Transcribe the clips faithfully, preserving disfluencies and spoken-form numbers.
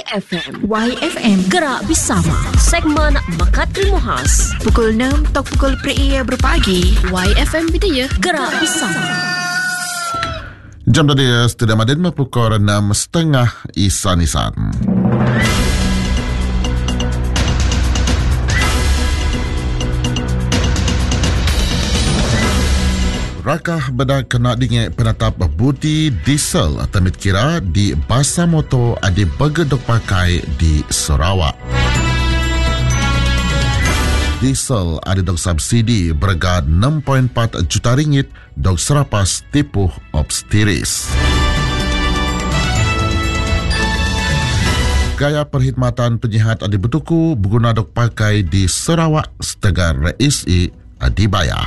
F M. Y F M. Gerak bersama. Segmen Bakat Ilmu Khas. Pukul enam atau pukul pria berpagi. Y F M Bidayah. Gerak bersama. Jam tadi Studio Madin pukul enam setengah isan-isan. Rakah bedak kena dingit penatap budi diesel temit kira di basa motor adi bergedok pakai di Sarawak. Diesel ada dok subsidi berharga enam perpuluhan empat juta ringgit dok serapas tipuh obstiris. Gaya perkhidmatan penyihat adi bertuku berguna dok pakai di Sarawak setegar Rais I adi bayar.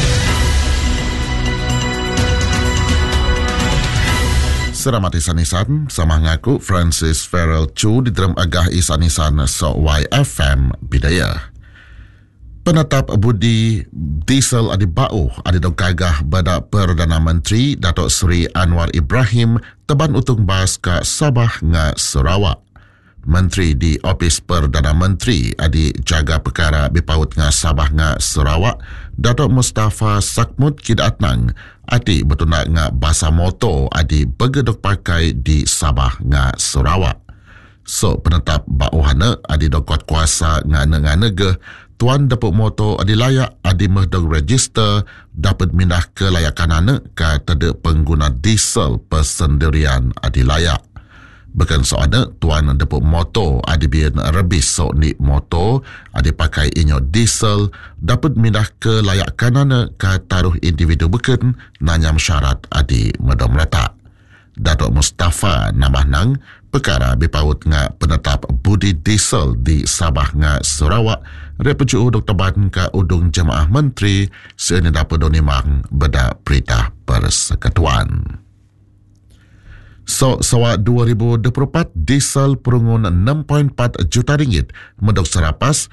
Selamat isan-isan, sama ngaku Francis Farrell Chu di dalam agah isan-isan so Y F M Bidayah. Penatap budi diesel adi bau adi dok gagah pada Perdana Menteri Datuk Seri Anwar Ibrahim teban utung bas ke Sabah nga Sarawak. Menteri di Opis Perdana Menteri adi jaga perkara bipaut nga Sabah nga Sarawak Datuk Mustafa Sakmud Kidatnang ati betunak nga basa motor adi bergedok pakai di Sabah nga Sarawak. So penetap bauhana adi dokot kuasa ngana-ngana ge tuan dapuk motor adi layak adi mehdog register dapat mindah ke layakanana ka tada pengguna diesel persendirian adi layak. Bukan soalnya tuan dapuk motor adi biar rebis so ni motor adi pakai inyo diesel dapat mindah ke layak kanana ke taruh individu bukan nanyam syarat adi medom letak. Datuk Mustafa nambah nang perkara bipaut nga penetap budi diesel di Sabah nga Sarawak repeju Doktor Ban ke udung jemaah menteri seini dapat donimang beda perintah persekutuan. So, sawak dua ribu dua puluh empat, diesel perungun enam perpuluhan empat juta ringgit medok serapas.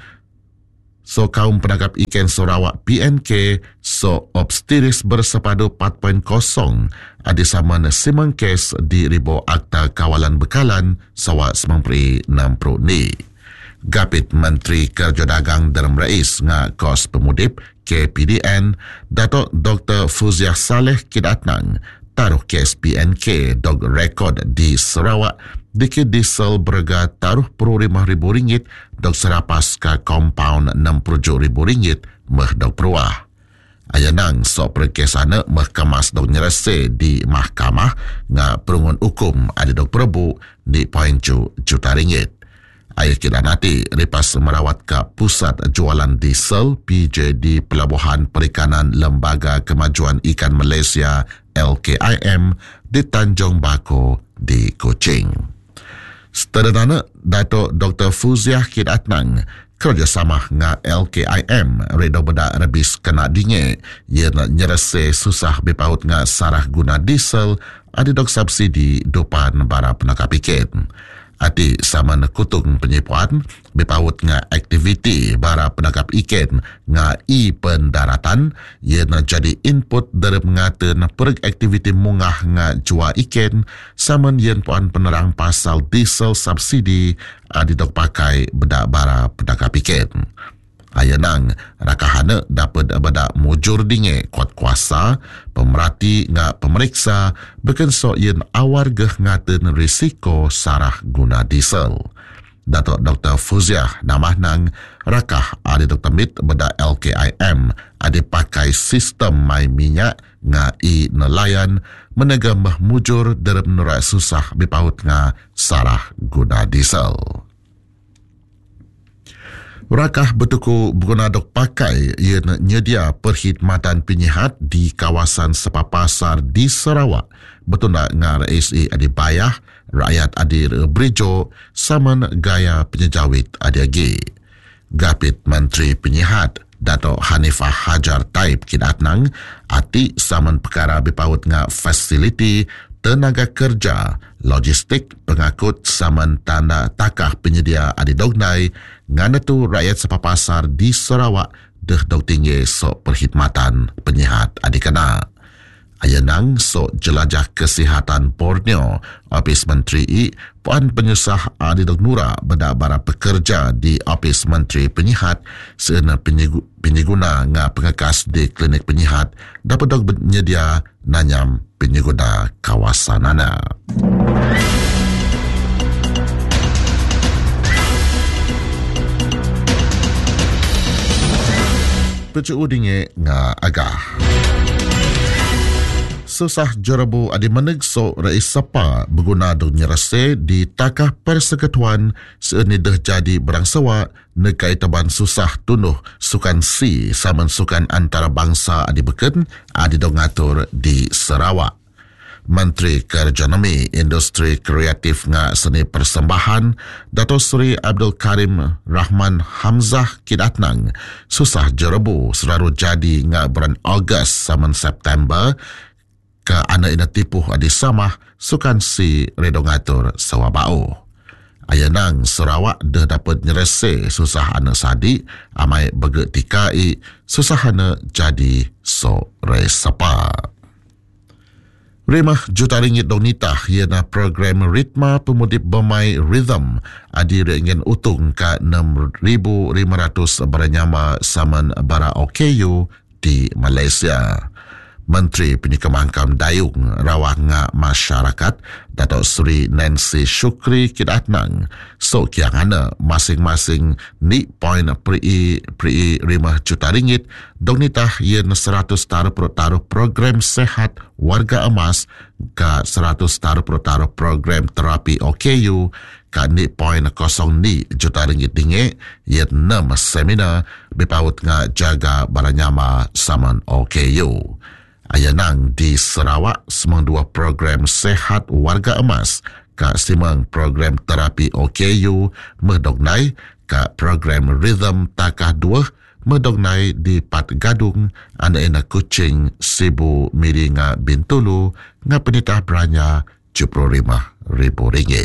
So, kaum penangkap ikan Sarawak P N K, so obstiris bersepadu empat perpuluhan kosong adi sama simang kes di ribu akta kawalan bekalan sawak sembilan puluh enam puluh ni. Gapit Menteri Kerja Dagang dalam Rais nga kos pemudip K P D N, Datuk Doktor Fuziah Saleh Kidatnang taruh kes P N K dog rekod di Sarawak dikit diesel berharga taruh puluh lima ribu ringgit dog serapas ke compound enam puluh tujuh ribu ringgit meh dog peruah. Ayanang so perkesana meh kemas dog nyerese di mahkamah nga perungun hukum ada dog perebu di poin juta ringgit. Ayah kita nanti lepas merawat ke Pusat Jualan Diesel P J di Pelabuhan Perikanan Lembaga Kemajuan Ikan Malaysia L K I M di Tanjung Bako di Kuching. Seterusnya, Datuk Doktor Fuziah Kidatnang kerjasama nga L K I M redo bedak rebis kena dinge ia nyerese susah bipaut nga sarah guna diesel ada dok subsidi depan bara penangkap ikan. Ati sama nekutung penyipuan bipaut nga aktiviti bara penangkap ikan nga i pendaratan ia na jadi input dari mengaten perg aktiviti mungah nga jua ikan saman yen puan penerang pasal diesel subsidi adi dok pakai bedak bara penangkap ikan. Ayanang rakahana dapat bedak mujur dinge kuat kuasa pemerhati nga pemeriksa bekensok yen awar geh ngaten risiko sarah guna diesel. Datuk Doktor Fuziah namah nang rakah ada Doktor Mit bedak L K I M ada pakai sistem mai minyak nga i nelayan menegam mujur derep nurak susah bipaut nga sarah guna diesel. Rakah bertuku berguna dok pakai ia nyedia perkhidmatan penyihat di kawasan sepapasar di Sarawak. Betul nak nga Rais I adi bayah, rakyat adi brejo, saman gaya penyejawit adi agi. Gapit Menteri Penyihat Datuk Hanifah Hajar Taib Kidatnang ati saman perkara bipaut nga fasiliti tenaga kerja, logistik, pengakut saman tanda takah penyedia adi dognai ngana tu rakyat sepapasar di Sarawak deh dog tinggi sok perkhidmatan penyihat adi kena. Ayanang so jelajah kesihatan Borneo, Opis Menteri I, Puan Penyusah Adi Dog Nura bedak bara pekerja di Opis Menteri Penyihat seena penyeguna nga pengekas di klinik penyihat dapat dog menyedia nanyam penyeguna kawasanana. Pecu dinge nga agah. Susah jarabu adi menegso Rais Sapa berguna dog nyerase di takah persekutuan seeni dah jadi berangsawa negai taban susah tunuh sukan si saman sukan antarabangsa adi beken adi dog ngatur di Sarawak. Menteri Kerjanomi Industri Kreatif nga Seni Persembahan Dato' Seri Abdul Karim Rahman Hamzah Kidatnang susah jarabu selalu jadi nga bulan Ogos saman September ke anak ina tipuh adi samah sukan si redongatur sawabao. Ayanang Sarawak dah dapat nyerese susah anak sadi amai begek tikai susah anak jadi so resapa. Rimah juta ringgit dong nitah iana program Ritma Pemudip Bermai Rhythm adi ringin utung ke enam ribu lima ratus beranyama saman bara O K U di Malaysia. Menteri Penyekemangkam Dayung Rawah nga Masyarakat Dato' Seri Nancy Syukri Kidatnang so kiang ana masing-masing ni poin peri peri lima juta ringgit dong nitah yen seratus taruh taruh program sehat warga emas ke seratus taruh taruh program terapi O K U ka ni poin kosong ni juta ringgit dinge yen enam seminar bepaut nga jaga baranyama saman O K U. Ayanang di Sarawak semang dua program sehat warga emas ka simang program terapi O K U medognai ka program Rhythm takah dua medognai di Pat Gadung ana ina Kuching Sibu Miringa Bintulu nga penitah beranya tujuh puluh lima ribu ringgit.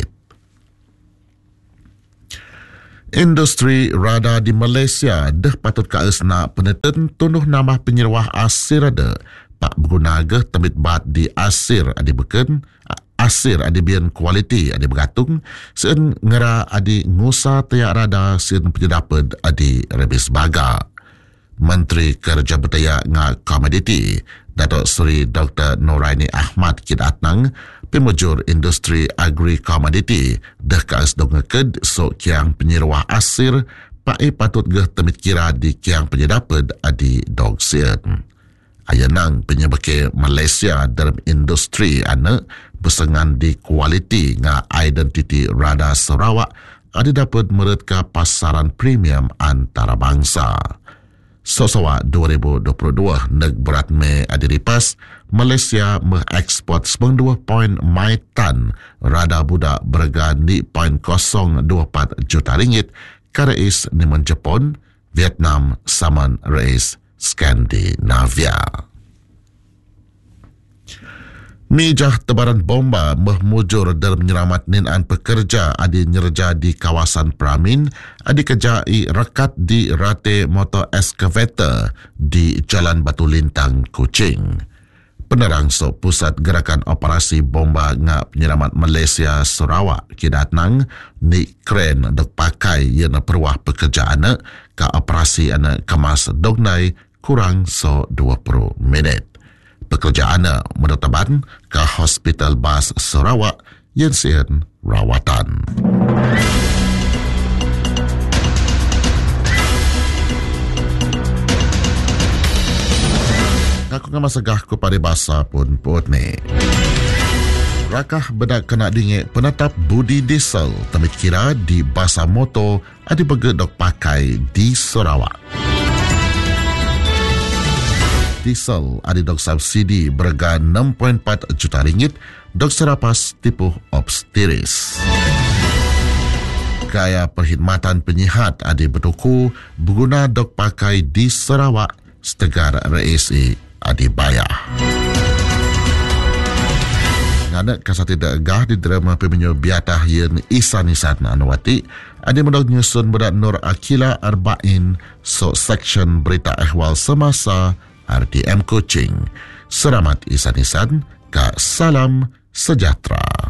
Industri rada di Malaysia dah patut kaesna peneten tunuh nama penyerwah asir ada pak bergunaga temit bat di asir adi beken asir adi bian kualiti adi bergatung sen ngera adi ngusa tayak rada sen penyedaped adi rebis baga. Menteri Kerja Bertaya nga Komoditi Dato' Seri Doktor Noraini Ahmad Kidatnang pemujur industri agri komoditi dah kaes dong ngeked so kiang penyerwah asir pae patut geh temit kira di kiang penyedaped adi dog sien. Ayanang penyebake Malaysia dalam industri ana bersengan di kualiti nga identiti rada Sarawak ada dapat meretka pasaran premium antarabangsa. Sosawa dua ribu dua puluh dua neg berat me adiripas Malaysia mengeksport sembilan puluh dua poin mai tan rada budak berharga ni poin kosong dua empat juta ringgit ke reis niman Jepun, Vietnam saman reis Skandinavia. Mijah tebaran bomba mehmujur dalam menyelamat ninan pekerja adi nyerja di kawasan Pramin adi kejai rekat di rate motor excavator di Jalan Batu Lintang, Kuching. Penerang so Pusat Gerakan Operasi Bomba nga Penyelamat Malaysia Sarawak Kidatnang ni kren dok pakai yana perwah pekerjaan ka operasi ana kemas dognai kurang so dua puluh minit. Pekerjaan menurut taban ke Hospital Bas Sarawak yang sian rawatan. Aku ngama segah ku pada bahasa pun put ni. Rakah bedak kena dingit penatap budi diesel temit kira di basa moto adi begedok pakai di Sarawak. Diesel ada dok subsidi berharga enam perpuluhan empat juta ringgit dok serapas tipuh obsteris. Gaya perkhidmatan penyihat ada bertuku berguna dok pakai di Sarawak setegar reisi ada bayar. Nganak kasat tidak gah di drama pemenyo biatah yang Isanisan Anwati ada mendok nyusun berat Nur Akila Arba'in so section berita ehwal semasa R T M Kuching. Selamat isanisan ka salam sejahtera.